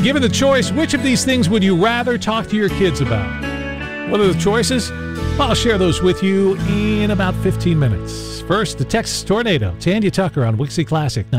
Given the choice, which of these things would you rather talk to your kids about? What are the choices? Well, I'll share those with you in about 15 minutes. First, the Texas Tornado. Tanya Tucker on Wixie Classic.